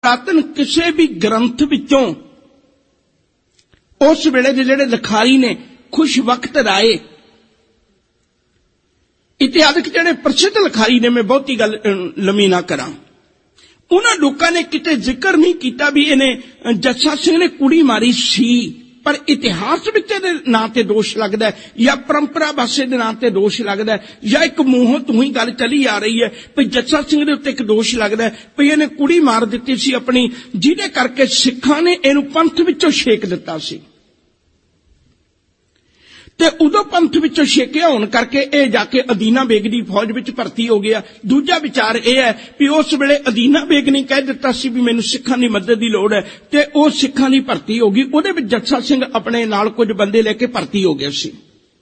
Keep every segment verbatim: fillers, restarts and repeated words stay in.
पुरातन किसी भी ग्रंथ विचों उस वेले दे जिहड़े लिखारी ने खुश वक्त राय इतिहासक जिहड़े प्रसिद्ध लिखारी ने, मैं बहुती गल लम्मी ना करां, उन्हां लोकां ने किते जिक्र नहीं कीता भी इहने जस्सा सिंह ने कुड़ी मारी सी, पर इतिहास विच इहदे नां ते दोष लगदा है या परंपरा वासे दे नां ते दोष लगदा है या एक मूंहों तूं ही गल चली आ रही है भी जस्सा सिंह दे उत्ते एक दोष लगदा है भी इहने कुड़ी मार दित्ती सी अपनी, जिहदे करके सिखां ने इहनूं पंथ विचों छेक दित्ता सी ते उदों पंथ विचों छेकिया होण करके ये जाके अदीना बेग दी फौज विच भर्ती हो गया। दूजा विचार यह है कि उस वेले अदीना बेग ने कह दिता सी भी मैनूं सिखां दी मदद की लोड़ है ते वो सिखां दी भर्ती हो गई। उहदे विच जस्सा सिंह अपने नाल कुछ बंदे लेके भर्ती हो गया सी।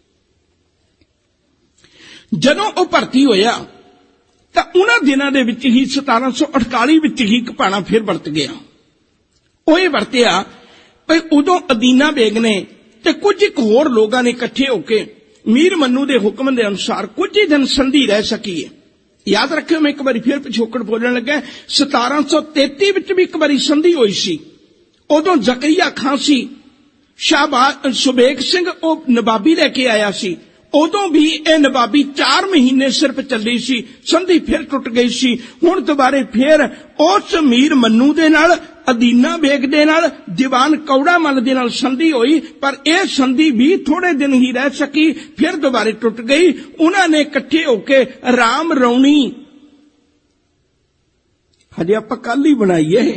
जदों वो भर्ती होया तां उन्हां दिनां दे विच ही सतारां सौ अड़ताली विच ही एक भाणा फिर वरत गया। वो ये वरतिया भाई उदों अदीना बेग ने ते कुछ एक होर लोगां ने इकट्ठे होके मीर मन्नू दे हुक्म दे अनुसार कुछ ही दिन संधि रह सकी है। याद रखियो मैं एक बार फिर पिछोकड़ बोलण लगा, सतारां सौ तेती विच भी एक बारी संधि होई सी। उदों जकरिया खां सी, शाहबाज सुबेग सिंह ओ नवाबी लेके आया सी, उदों भी ये नवाबी चार महीने सिर्फ चली सी, संधि फिर टुट गई सी। हुण दोबारे फिर उस मीर मन्नू दे नाल अदीना बेग दे नाल दीवान कौड़ा मल दे नाल संधि होई, पर यह संधि भी थोड़े दिन ही रह सकी, फिर दोबारे टुट गई। उन्होंने इकट्ठे होके राम रौणी, हजे आपां कल ही बनाई है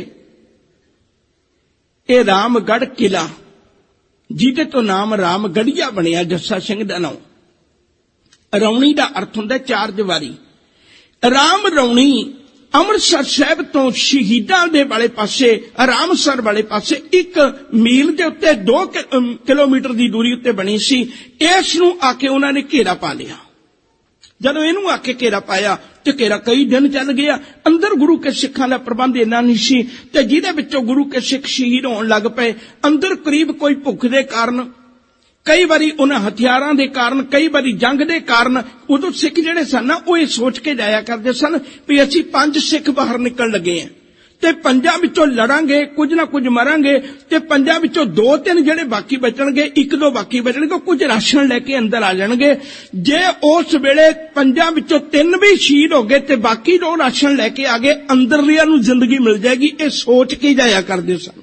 ये रामगढ़ किला, जिहदे तो नाम रामगढ़िया बनिया जस्सा सिंह दा नाम। रौणी दा अर्थ हुंदा चार दीवारी। राम रौणी अमृतसर साहब तो शहीदां दे वाले पासे रामसर वाले पासे एक मील दे उत्ते दो किलोमीटर की दूरी उत्ते बनी सी। इस नूं आके उन्होंने घेरा पा लिया। जदों इहनूं आके घेरा पाया ते घेरा कई दिन चल गया। अंदर गुरु के सिखां दा प्रबंध इन्ना नहीं सी ते जिहदे विचों गुरु के सिख शहीद होण लग पए। अंदर करीब कोई भुख दे कारण, कई बारी उन्हां हथियारां दे कारण, कई बारी जंग दे कारण उदों सिख जिहड़े सन ना वो ये सोच के जाया करदे सन भी असीं पंज सिख बाहर निकल लगे हैं ते पंजां विचों लड़ांगे, कुछ ना कुछ मरांगे ते पंजां विचों दो तीन जिहड़े बाकी बचणगे, एक दो बाकी बचणगे, कुछ राशन लैके अंदर आ जाणगे। जे उस वेले पंजां विचों तीन भी शहीद हो गए ते बाकी दो राशन लैके आ गए, अंदरलियां नूं जिंदगी मिल जाएगी, ये सोच के जाया करदे सन।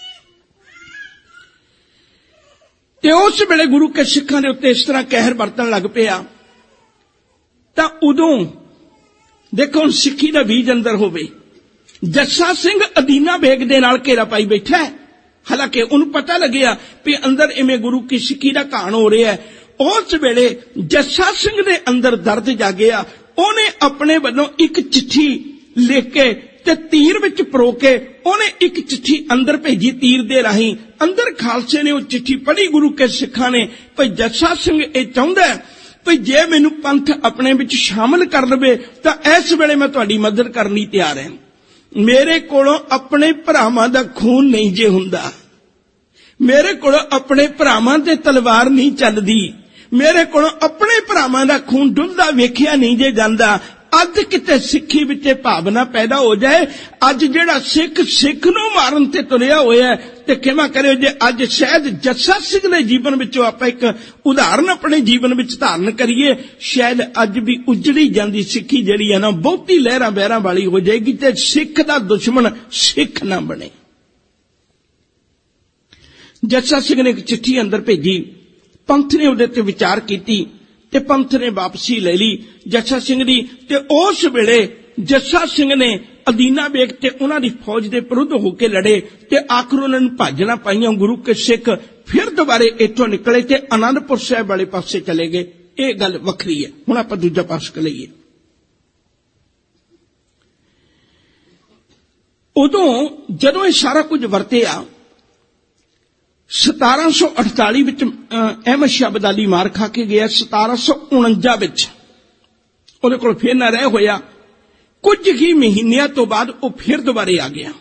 ते उस वेले गुरु के सिखां दे उत्ते इस तरह कहर बरतन लग पिया तां उदों देखो हुण सिक्खी दा बीज अंदर होवे। जस्सा सिंह अदीना बेग दे नाल घेरा पाई बैठा है, हालांकि उन्हें पता लग्या भी अंदर इवें गुरु की सिक्खी दा घाण हो रहा है। उस वेले जस्सा सिंह दे अंदर दर्द जागिया। उन्हें अपने वल्लों एक चिट्ठी लिख के ते तीर विच परो के उन्हें एक चिट्ठी अंदर भेजी तीर दे राही। अंदर खालसे ने वो चिट्ठी पढ़ी गुरु के सिखां ने भाई जस्सा सिंह ये चाहुंदा है भाई जे मैनूं पंथ अपने विच शामिल कर लवे तां इस वेले मैं तुहाडी मदद करनी तैयार है। मेरे कोलों अपने भरावां दा खून नहीं जे हुंदा, मेरे कोलों अपने भरावां ते तलवार नहीं चलदी, मेरे कोलों अपने भरावां दा खून डुलदा वेखिया नहीं जे जांदा। अज किते सिक्खी विच भावना पैदा हो जाए, अज जिहड़ा सिख सिख नूं मारन ते तुरिया होया है ते खिमा करियो जे अज शायद जस्सा सिंह दे जीवन विचों आपां एक उदाहरण अपने जीवन विच धारण करिए, शायद अज भी उजड़ी जांदी सिक्खी जिहड़ी है ना बहुती लहरां बहरां वाली हो जाएगी ते सिख दा दुश्मन सिख ना बने। जस्सा सिंह ने एक चिट्ठी अंदर भेजी, पंथ ने उहदे ते विचार कीती ते पंथ ने वापसी ले ली जस्सा सिंह दी। ते उस वेले जस्सा सिंह ने अदीना बेग ते उन्हां दी फौज दे विरुद्ध होके लड़े ते आखिर उन्हां नूं भाजना पाईयां। गुरु के सिख फिर दोबारे इत्थों निकले ते आनंदपुर साहिब वाले पासे चले गए। ये गल वखरी है। हुण आपां दूजा पास लईए। उदों जदों ये सारा कुछ वरतिया सतारां सौ अड़ताली विच अहमद शाह अब्दाली मार खा के गया। सतारां सौ उणंजा विच उहदे कोल फिर ना रह होया। कुछ ही महीनिਆਂ तो बाद वो फिर दोबारे आ गया।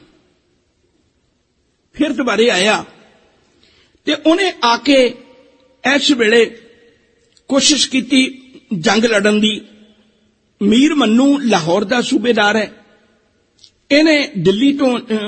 फिर दोबारे आया ते उन्हें आके इस वेले कोशिश की जंग लड़न दी। मीर मन्नू लाहौर का सूबेदार है, इन्हें दिल्ली तो